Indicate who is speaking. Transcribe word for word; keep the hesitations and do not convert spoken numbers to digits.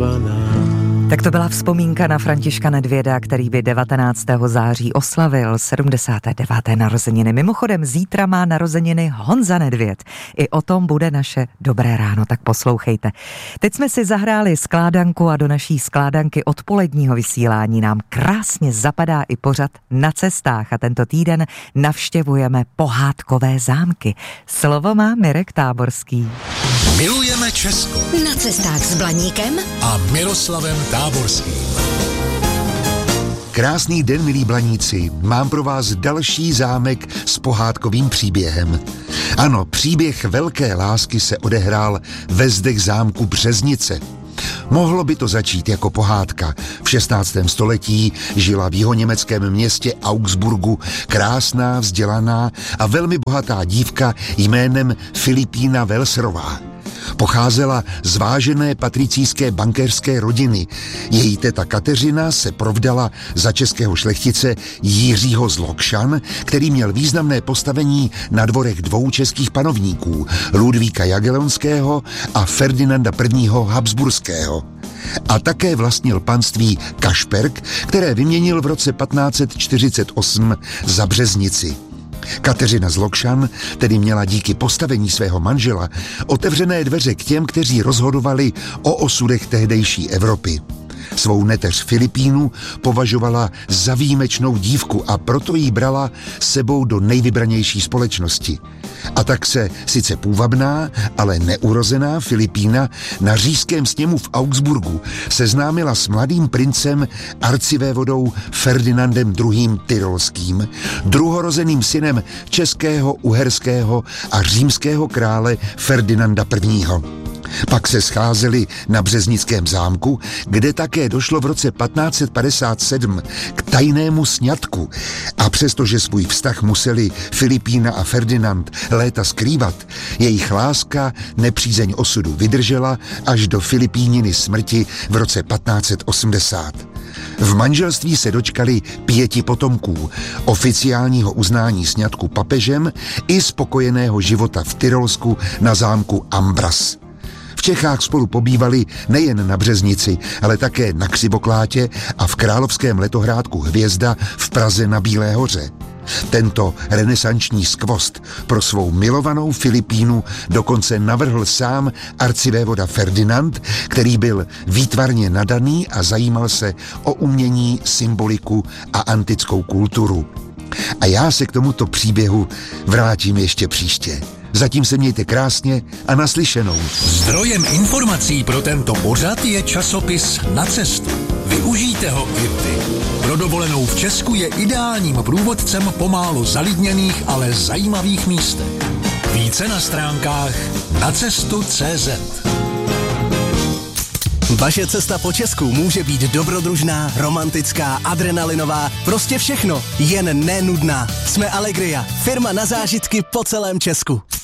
Speaker 1: zamilovaná.
Speaker 2: Tak to byla vzpomínka na Františka Nedvěda, který by devatenáctého září oslavil sedmdesáté deváté narozeniny. Mimochodem zítra má narozeniny Honza Nedvěd. I o tom bude naše Dobré ráno, tak poslouchejte. Teď jsme si zahráli skládanku a do naší skládanky odpoledního vysílání nám krásně zapadá i pořad Na cestách a tento týden navštěvujeme pohádkové zámky. Slovo má Mirek Táborský.
Speaker 3: Milujeme Česko.
Speaker 4: Na cestách s Blaníkem
Speaker 3: A Miroslavem Táborským.
Speaker 5: Krásný den, milí Blaníci. Mám pro vás další zámek s pohádkovým příběhem. Ano, příběh velké lásky se odehrál ve zdech zámku Březnice. Mohlo by to začít jako pohádka. V šestnáctém století žila v jihoněmeckém městě Augsburgu krásná, vzdělaná a velmi bohatá dívka jménem Filipína Welserová. Pocházela z vážené patricijské bankéřské rodiny. Její teta Kateřina se provdala za českého šlechtice Jiřího z Lokšan, který měl významné postavení na dvorech dvou českých panovníků, Ludvíka Jagellonského a Ferdinanda prvního. Habsburského. A také vlastnil panství Kašperk, které vyměnil v roce patnáct set čtyřicet osm za Březnici. Kateřina z Lokšan tedy měla díky postavení svého manžela otevřené dveře k těm, kteří rozhodovali o osudech tehdejší Evropy. Svou neteř Filipínu považovala za výjimečnou dívku a proto ji brala sebou do nejvybranější společnosti. A tak se sice půvabná, ale neurozená Filipína na říšském sněmu v Augsburgu seznámila s mladým princem arcivévodou Ferdinandem druhým. Tyrolským, druhorozeným synem českého, uherského a římského krále Ferdinanda prvního. Pak se scházeli na Březnickém zámku, kde také došlo v roce patnáct set padesát sedm k tajnému sňatku. A přestože svůj vztah museli Filipína a Ferdinand léta skrývat, jejich láska nepřízeň osudu vydržela až do Filipíniny smrti v roce patnáct set osmdesát. V manželství se dočkali pěti potomků, oficiálního uznání sňatku papežem i spokojeného života v Tyrolsku na zámku Ambras. V Čechách spolu pobývali nejen na Březnici, ale také na Křivoklátě a v královském letohrádku Hvězda v Praze na Bílé hoře. Tento renesanční skvost pro svou milovanou Filipínu dokonce navrhl sám arcivévoda Ferdinand, který byl výtvarně nadaný a zajímal se o umění, symboliku a antickou kulturu. A já se k tomuto příběhu vrátím ještě příště. Zatím se mějte krásně a naslyšenou.
Speaker 3: Zdrojem informací pro tento pořad je časopis Na cestu. Využijte ho i vy. Pro dovolenou v Česku je ideálním průvodcem po málo zalidněných, ale zajímavých místech. Více na stránkách nacestu tečka cé zet.
Speaker 6: Vaše cesta po Česku může být dobrodružná, romantická, adrenalinová, prostě všechno, jen nenudná. Jsme Allegria, firma na zážitky po celém Česku.